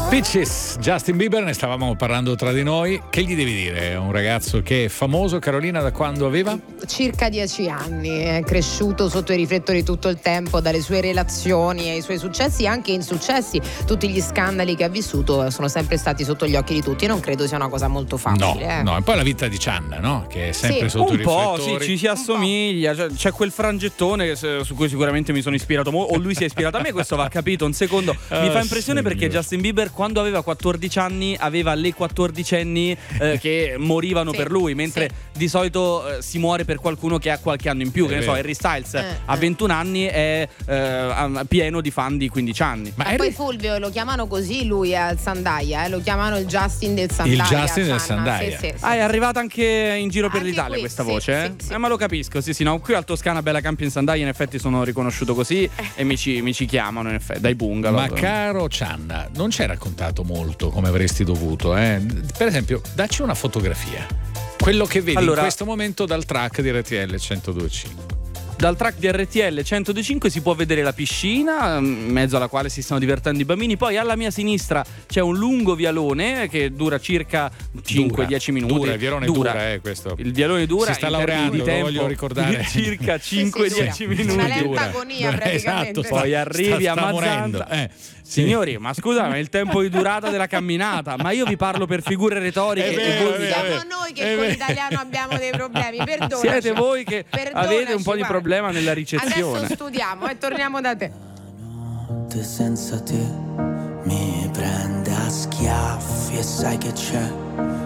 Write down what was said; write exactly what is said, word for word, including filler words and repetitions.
Peaches, Justin Bieber, ne stavamo parlando tra di noi. Che gli devi dire? È un ragazzo che è famoso, Carolina, da quando aveva? Circa dieci anni, è cresciuto sotto i riflettori tutto il tempo, dalle sue relazioni ai suoi successi e anche insuccessi. Tutti gli scandali che ha vissuto sono sempre stati sotto gli occhi di tutti e non credo sia una cosa molto facile. No, eh. no, e poi la vita di Channa, no? Che è sempre Sì, sotto i Un po', riflettori. sì, ci si assomiglia. Cioè, c'è quel frangettone che- su cui sicuramente mi sono ispirato, mo- o lui si è ispirato a me, questo va capito un secondo. Mi Ah, fa impressione perché signore. Justin Bieber, quando aveva quattordici anni, aveva le quattordicenni eh, che morivano Sì, per lui, mentre sì. di solito eh, si muore per qualcuno che ha qualche anno in più. È Che ne so, vero. Harry Styles Eh, a eh. ventuno anni è eh, a- pieno di fan di quindici anni. Ma Ma Harry- poi Fulvio lo chiamano così lui al Sandaia, eh? Lo chiamano il Justin del Il Sandaia. Justin del Channa. Sandaia. Sì, sì, sì. Ah, è arrivata anche in giro per Anche l'Italia qui, questa sì, voce, eh? sì, sì. Eh, ma lo capisco, sì, sì, no. Qui al Toscana Bella Campi in Sandaia in effetti sono riconosciuto così e mi ci, mi ci chiamano in effetti, dai bungalow. Ma caro Channa, non ci hai raccontato molto come avresti dovuto, eh? Per esempio, dacci una fotografia. Quello che vedi Allora- in questo momento dal track di R T L centodue e cinque. Dal track di R T L centodue e cinque si può vedere la piscina, in mezzo alla quale si stanno divertendo i bambini. Poi alla mia sinistra c'è un lungo vialone che dura circa cinque dieci minuti. Dura, il vialone dura, eh, questo. Il vialone dura. Si sta in termini laureando, di lo tempo, voglio ricordare. circa cinque dieci sì, minuti. una lenta Dura. agonia Esatto, praticamente. sta- Poi arrivi sta- a sta Mazzanza. morendo, eh. Sì. Signori, ma scusa, ma è il tempo di durata della camminata. Ma io vi parlo per figure retoriche È e vero, voi è mi vero. date- Siamo noi È che con vero. l'italiano abbiamo dei problemi, perdonaci. Siete voi che Perdonaci, avete un po' di guarda. problema nella ricezione. Adesso studiamo e torniamo da te. Notte senza te mi prende a schiaffi e sai che c'è